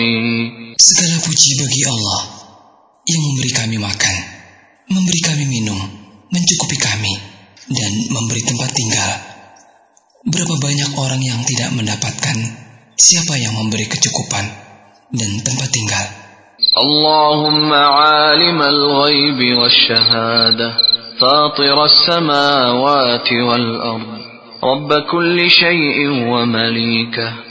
Segala puji bagi Allah yang memberi kami makan, memberi kami minum, mencukupi kami, dan memberi tempat tinggal. Berapa banyak orang yang tidak mendapatkan siapa yang memberi kecukupan dan tempat tinggal. Allahumma alimal ghaibi wasyahadah, fatiras samawati wal ard, rabb kulli syai'in wa malikah.